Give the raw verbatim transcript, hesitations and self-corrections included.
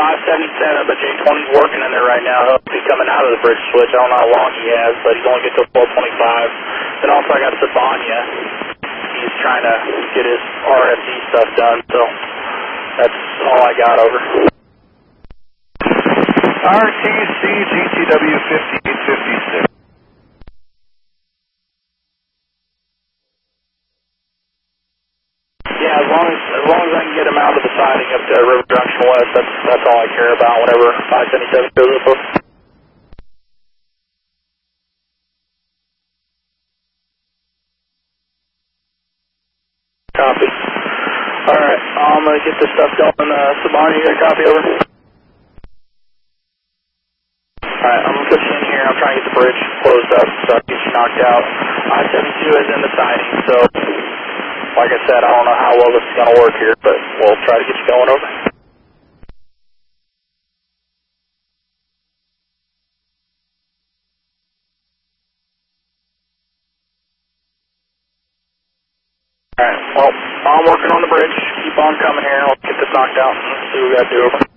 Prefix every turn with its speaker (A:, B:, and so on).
A: five seventy-seven, but J twenty's working in there right now. He's coming out of the bridge switch. I don't know how long he has, but he's only get till twelve twenty-five. Then also I got Sabania. He's trying to get his R F D stuff done, so that's all I got, over.
B: R T C G T W fifty-eight fifty-six.
A: Yeah, as long as as long as I can get him out of the siding up to River Junction West, that's that's all I care about. Whenever five seventy-seven goes up. Copy. All right, I'm gonna get this stuff going. Uh, Sabani, you got a copy, over? All right, I'm gonna put you in here. I'm trying to get the bridge closed up so I can get you knocked out. I seventy-two is in the siding, so. Like I said, I don't know how well this is going to work here, but we'll try to get you going, over. Alright, well, I'm working on the bridge. Keep on coming here. I'll get this knocked out and see what we got to do, over.